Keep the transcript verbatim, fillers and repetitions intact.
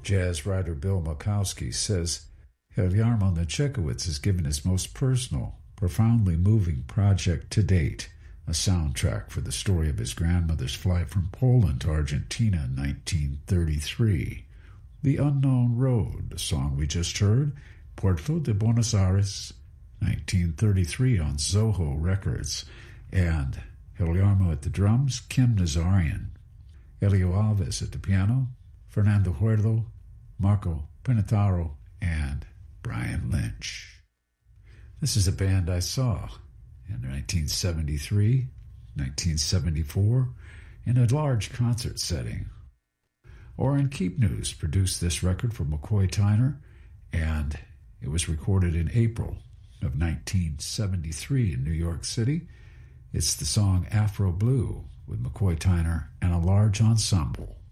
Jazz writer Bill Makowski says Guillermo Nichekowitz has given his most personal, profoundly moving project to date, a soundtrack for the story of his grandmother's flight from Poland to Argentina in nineteen thirty-three. The Unknown Road, the song we just heard, Puerto de Buenos Aires, nineteen thirty-three on Zoho Records, and Guillermo at the drums, Kim Nazarian, Elio Alves at the piano, Fernando Huerdo, Marco Pinataro, and Brian Lynch. This is a band I saw in nineteen seventy-three, nineteen seventy-four, in a large concert setting. Orrin Keepnews produced this record for McCoy Tyner, and it was recorded in April of nineteen seventy-three in New York City. It's the song Afro Blue with McCoy Tyner and a large ensemble.